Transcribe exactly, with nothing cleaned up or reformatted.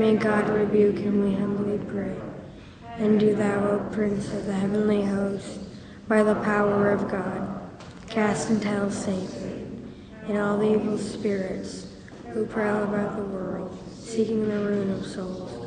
May God rebuke him, we humbly pray. And do thou, O Prince of the heavenly host, by the power of God, cast into hell Satan and all the evil spirits who prowl about the world, seeking the ruin of souls.